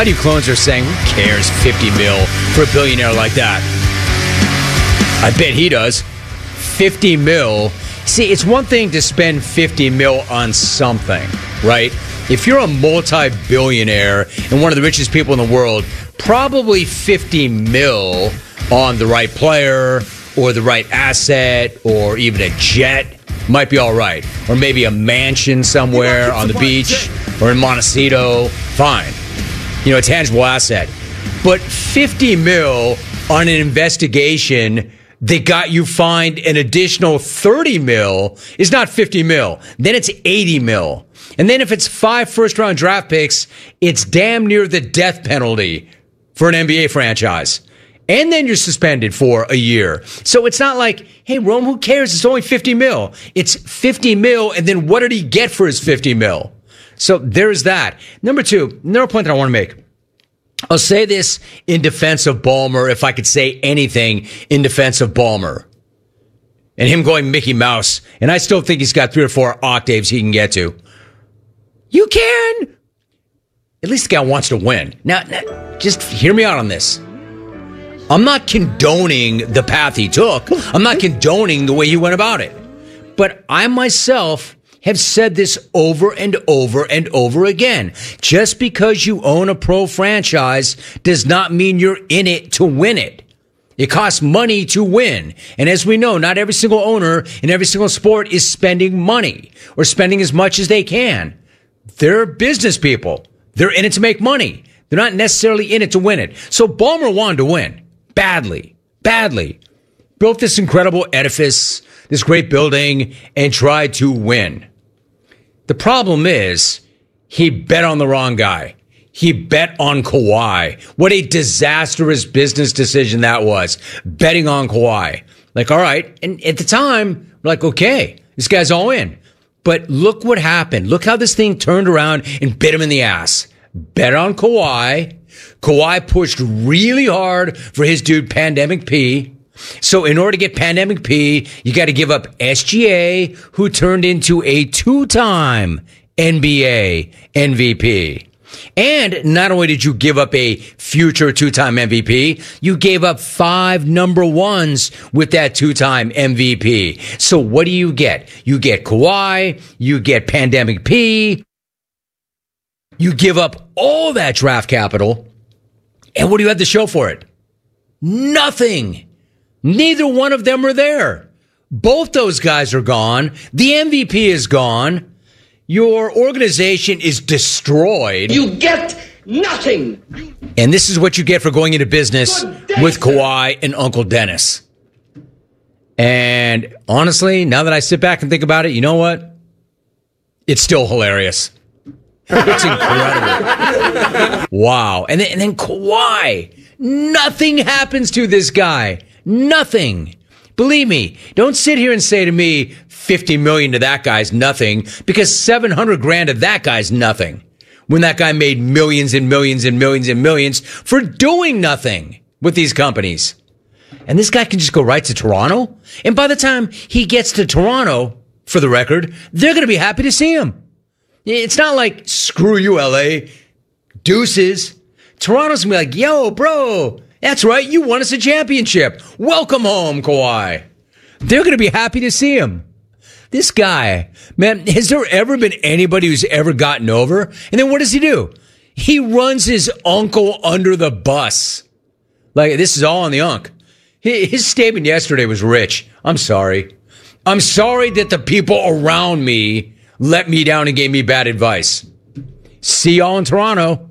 lot of you clones are saying, who cares 50 mil for a billionaire like that? I bet he does. 50 mil. See, it's one thing to spend 50 mil on something, right? If you're a multi-billionaire and one of the richest people in the world, probably 50 mil on the right player or the right asset or even a jet might be all right. Or maybe a mansion somewhere on the beach or in Montecito. Fine. A tangible asset. But 50 mil on an investigation that got you fined an additional 30 mil is not 50 mil. Then it's 80 mil. And then if it's 5 first-round draft picks, it's damn near the death penalty for an NBA franchise. And then you're suspended for a year. So it's not like, hey, Rome, who cares? It's only 50 mil. It's 50 mil, and then what did he get for his 50 mil? So there's that. Number two, another point that I want to make. I'll say this in defense of Ballmer, if I could say anything in defense of Ballmer. And him going Mickey Mouse. And I still think he's got 3 or 4 octaves he can get to. You can. At least the guy wants to win. Now, just hear me out on this. I'm not condoning the path he took. I'm not condoning the way he went about it. But I myself have said this over and over and over again. Just because you own a pro franchise does not mean you're in it to win it. It costs money to win. And as we know, not every single owner in every single sport is spending money or spending as much as they can. They're business people. They're in it to make money. They're not necessarily in it to win it. So Ballmer wanted to win. Badly. Built this incredible edifice, this great building, and tried to win. The problem is, he bet on the wrong guy. He bet on Kawhi. What a disastrous business decision that was. Betting on Kawhi. Like, all right. And at the time, we're like, okay, this guy's all in. But look what happened. Look how this thing turned around and bit him in the ass. Bet on Kawhi. Kawhi pushed really hard for his dude Pandemic P. So in order to get Pandemic P, you got to give up SGA, who turned into a 2-time NBA MVP. And not only did you give up a future 2-time MVP, you gave up 5 number ones with that 2-time MVP. So what do you get? You get Kawhi, you get Pandemic P, you give up all that draft capital, and what do you have to show for it? Nothing. Neither one of them are there. Both those guys are gone. The MVP is gone. Your organization is destroyed. You get nothing. And this is what you get for going into business with Kawhi and Uncle Dennis. And honestly, now that I sit back and think about it, you know what? It's still hilarious. It's incredible. Wow. And then Kawhi. Nothing happens to this guy. Nothing. Believe me, don't sit here and say to me, 50 million to that guy's nothing, because 700 grand to that guy's nothing. When that guy made millions and millions and millions and millions for doing nothing with these companies. And this guy can just go right to Toronto. And by the time he gets to Toronto, for the record, they're going to be happy to see him. It's not like, screw you, LA. Deuces. Toronto's going to be like, yo, bro, that's right. You won us a championship. Welcome home, Kawhi. They're going to be happy to see him. This guy, man, has there ever been anybody who's ever gotten over? And then what does he do? He runs his uncle under the bus. Like, this is all on the unk. His statement yesterday was rich. I'm sorry. I'm sorry that the people around me let me down and gave me bad advice. See y'all in Toronto.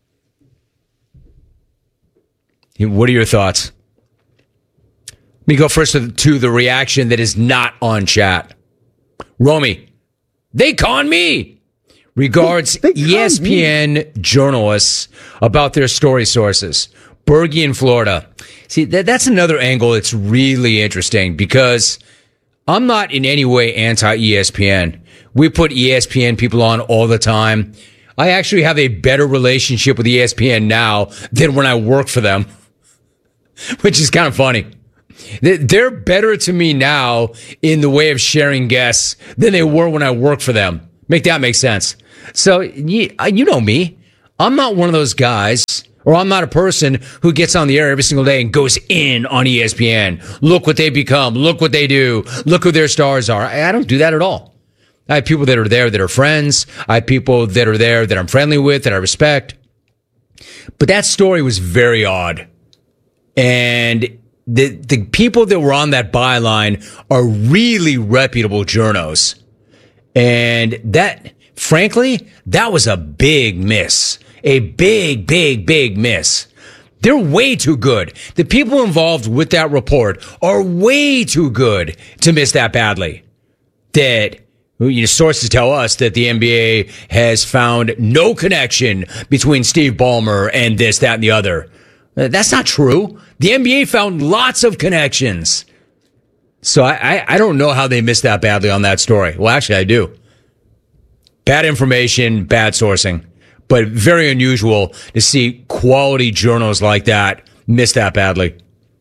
What are your thoughts? Let me go first to the reaction that is not on chat. Romy, they con me. Regards ESPN journalists about their story sources. Bergie in Florida. See, that's another angle that's really interesting because I'm not in any way anti-ESPN. We put ESPN people on all the time. I actually have a better relationship with ESPN now than when I worked for them, which is kind of funny. They're better to me now in the way of sharing guests than they were when I worked for them. Make that make sense. So, you know me. I'm not one of those guys, or I'm not a person who gets on the air every single day and goes in on ESPN. Look what they become. Look what they do. Look who their stars are. I don't do that at all. I have people that are there that are friends. I have people that are there that I'm friendly with, that I respect. But that story was very odd. And the people that were on that byline are really reputable journos. And that, frankly, that was a big miss. A big, big, big miss. They're way too good. The people involved with that report are way too good to miss that badly. Sources tell us that the NBA has found no connection between Steve Ballmer and this, that, and the other. That's not true. The NBA found lots of connections. So I don't know how they missed that badly on that story. Well, actually, I do. Bad information, bad sourcing. But very unusual to see quality journals like that miss that badly.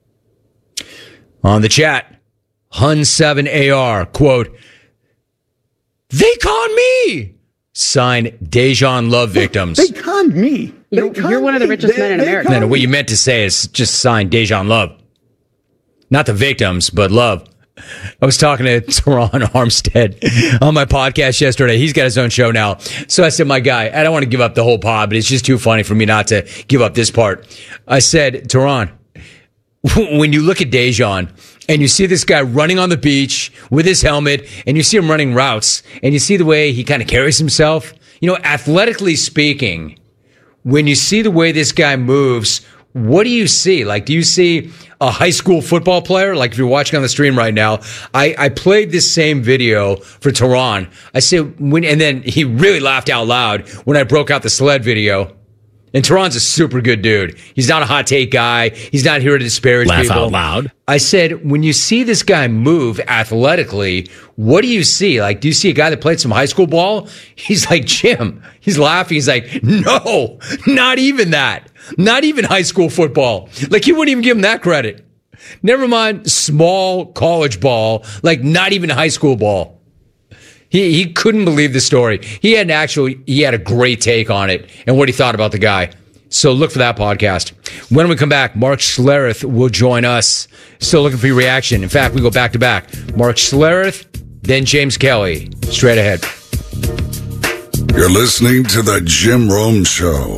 On the chat, Hun7AR, quote, "They conned me!" Signed Dejan Love victims. They conned me. You're one of the richest men in America. No, what you meant to say is just sign Dejan Love. Not the victims, but Love. I was talking to Teron Armstead on my podcast yesterday. He's got his own show now. So I said, my guy, I don't want to give up the whole pod, but it's just too funny for me not to give up this part. I said, Teron, when you look at Dejan and you see this guy running on the beach with his helmet and you see him running routes and you see the way he kind of carries himself, athletically speaking, when you see the way this guy moves, what do you see? Like, do you see a high school football player? Like, if you're watching on the stream right now, I played this same video for Teron. I said, and then he really laughed out loud when I broke out the sled video. And Teron's a super good dude. He's not a hot take guy. He's not here to disparage people. Laugh out loud. I said, when you see this guy move athletically, what do you see? Like, do you see a guy that played some high school ball? He's like, Jim. He's laughing. He's like, no, not even that. Not even high school football. Like, you wouldn't even give him that credit. Never mind small college ball, like not even high school ball. He couldn't believe the story. He had a great take on it and what he thought about the guy. So look for that podcast. When we come back, Mark Schlereth will join us. Still looking for your reaction. In fact, we go back to back. Mark Schlereth, then James Kelly. Straight ahead. You're listening to the Jim Rome Show.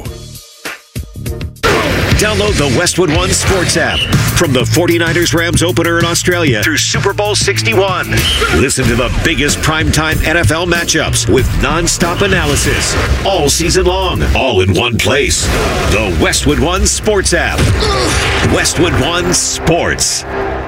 Download the Westwood One Sports app from the 49ers Rams opener in Australia through Super Bowl 61. Listen to the biggest primetime NFL matchups with nonstop analysis all season long, all in one place. The Westwood One Sports app. Westwood One Sports.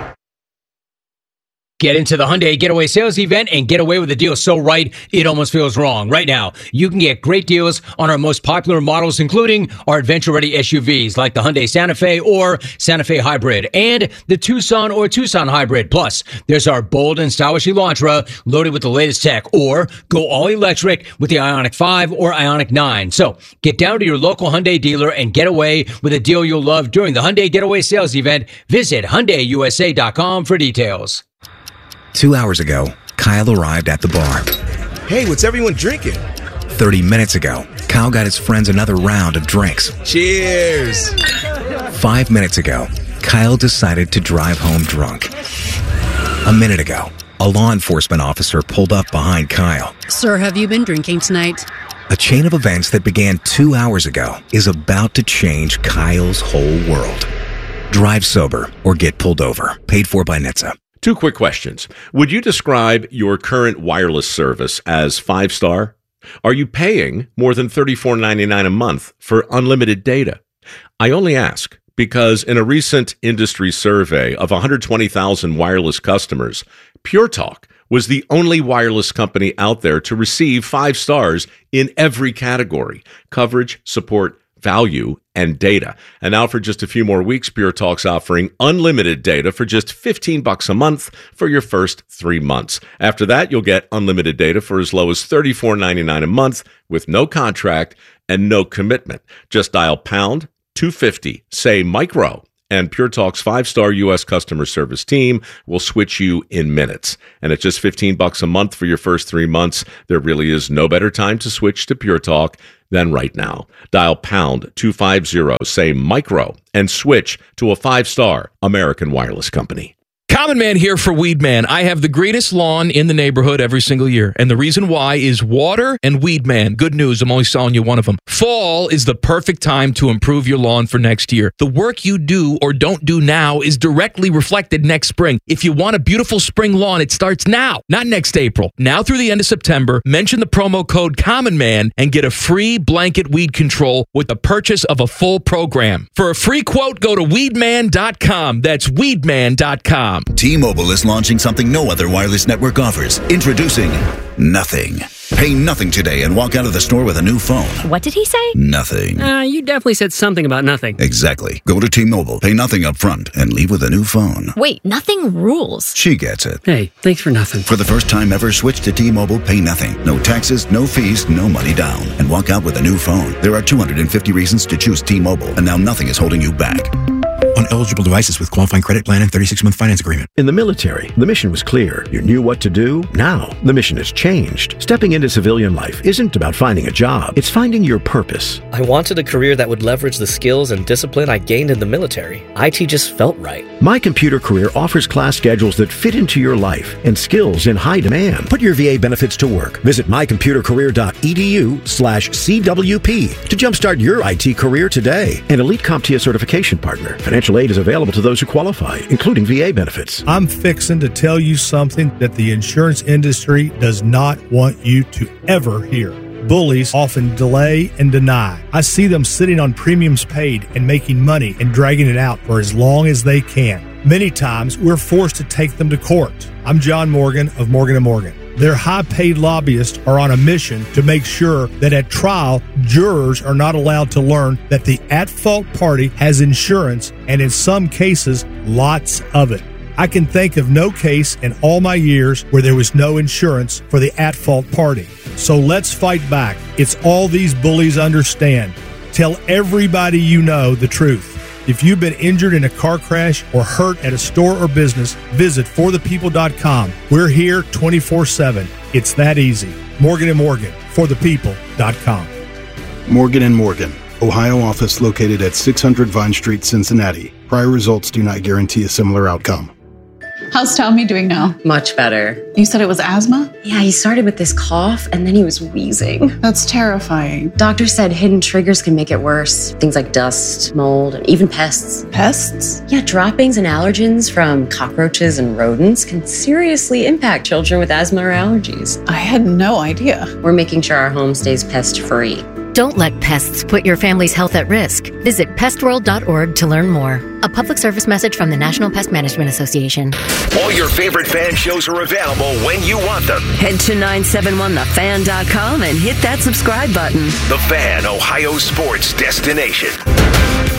Get into the Hyundai Getaway Sales Event and get away with a deal so right, it almost feels wrong. Right now, you can get great deals on our most popular models, including our adventure-ready SUVs like the Hyundai Santa Fe or Santa Fe Hybrid and the Tucson or Tucson Hybrid. Plus, there's our bold and stylish Elantra loaded with the latest tech, or go all electric with the Ioniq 5 or Ioniq 9. So, get down to your local Hyundai dealer and get away with a deal you'll love during the Hyundai Getaway Sales Event. Visit HyundaiUSA.com for details. 2 hours ago, Kyle arrived at the bar. Hey, what's everyone drinking? 30 minutes ago, Kyle got his friends another round of drinks. Cheers! 5 minutes ago, Kyle decided to drive home drunk. A minute ago, a law enforcement officer pulled up behind Kyle. Sir, have you been drinking tonight? A chain of events that began 2 hours ago is about to change Kyle's whole world. Drive sober or get pulled over. Paid for by NHTSA. 2 quick questions. Would you describe your current wireless service as 5-star? Are you paying more than $34.99 a month for unlimited data? I only ask because in a recent industry survey of 120,000 wireless customers, Pure Talk was the only wireless company out there to receive 5 stars in every category: coverage, support, value, and data. And now for just a few more weeks, Pure Talk's offering unlimited data for just $15 a month for your first 3 months. After that, you'll get unlimited data for as low as $34.99 a month with no contract and no commitment. Just dial pound 250, say micro, and Pure Talk's 5-star U.S. customer service team will switch you in minutes. And at just $15 a month for your first 3 months, there really is no better time to switch to Pure Talk. then right now. Dial pound 250, say micro, and switch to a 5-star American Wireless Company. Common Man here for Weed Man. I have the greenest lawn in the neighborhood every single year. And the reason why is water and Weed Man. Good news, I'm only selling you one of them. Fall is the perfect time to improve your lawn for next year. The work you do or don't do now is directly reflected next spring. If you want a beautiful spring lawn, it starts now, not next April. Now through the end of September, mention the promo code Common Man and get a free blanket weed control with the purchase of a full program. For a free quote, go to weedman.com. That's weedman.com. T-Mobile is launching something no other wireless network offers. Introducing Nothing. Pay nothing today and walk out of the store with a new phone. What did he say? Nothing. You definitely said something about nothing. Exactly. Go to T-Mobile, pay nothing up front, and leave with a new phone. Wait, nothing rules. She gets it. Hey, thanks for nothing. For the first time ever, switch to T-Mobile, pay nothing. No taxes, no fees, no money down. And walk out with a new phone. There are 250 reasons to choose T-Mobile, and now nothing is holding you back. On eligible devices with qualifying credit plan and 36-month finance agreement. In the military, the mission was clear. You knew what to do. Now, the mission has changed. Stepping into civilian life isn't about finding a job. It's finding your purpose. I wanted a career that would leverage the skills and discipline I gained in the military. IT just felt right. My Computer Career offers class schedules that fit into your life and skills in high demand. Put your VA benefits to work. Visit mycomputercareer.edu/CWP to jumpstart your IT career today. An elite CompTIA certification partner. Financial aid is available to those who qualify, including VA benefits. I'm fixing to tell you something that the insurance industry does not want you to ever hear. Bullies often delay and deny. I see them sitting on premiums paid and making money and dragging it out for as long as they can. Many times, we're forced to take them to court. I'm John Morgan of Morgan & Morgan. Their high-paid lobbyists are on a mission to make sure that at trial, jurors are not allowed to learn that the at-fault party has insurance, and in some cases, lots of it. I can think of no case in all my years where there was no insurance for the at-fault party. So let's fight back. It's all these bullies understand. Tell everybody you know the truth. If you've been injured in a car crash or hurt at a store or business, visit forthepeople.com. We're here 24/7. It's that easy. Morgan & Morgan, forthepeople.com. Morgan & Morgan, Ohio office located at 600 Vine Street, Cincinnati. Prior results do not guarantee a similar outcome. How's Tommy doing now? Much better. You said it was asthma? Yeah, he started with this cough and then he was wheezing. That's terrifying. Doctor said hidden triggers can make it worse. Things like dust, mold, and even pests. Pests? Yeah, droppings and allergens from cockroaches and rodents can seriously impact children with asthma or allergies. I had no idea. We're making sure our home stays pest-free. Don't let pests put your family's health at risk. Visit pestworld.org to learn more. A public service message from the National Pest Management Association. All your favorite fan shows are available when you want them. Head to 971thefan.com and hit that subscribe button. The Fan, Ohio sports destination.